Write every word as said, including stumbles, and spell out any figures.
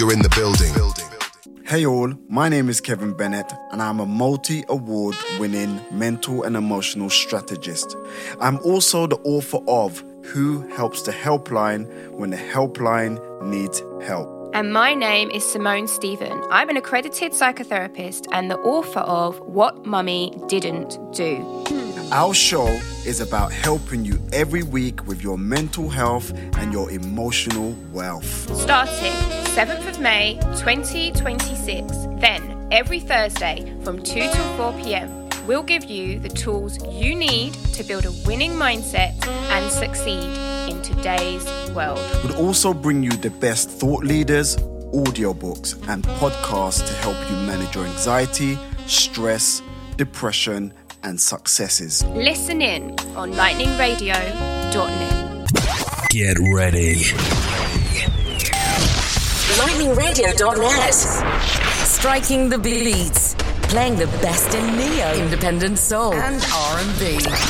You're in the building. Hey all, my name is Kevin Bennett and I'm a multi-award winning mental and emotional strategist. I'm also the author of Who Helps the Helpline When the Helpline Needs Help. And my name is Simone Stephen. I'm an accredited psychotherapist and the author of What Mummy Didn't Do. Our show is about helping you every week with your mental health and your emotional wealth. Starting seventh of May twenty twenty-six, then every Thursday from two till four p.m, we'll give you the tools you need to build a winning mindset and succeed in today's world. We'll also bring you the best thought leaders, audiobooks, and podcasts to help you manage your anxiety, stress, depression, and successes. Listen in on lightning radio dot net. Get ready. lightning radio dot net. Striking the beats. Playing the best in neo, independent soul, and R and B.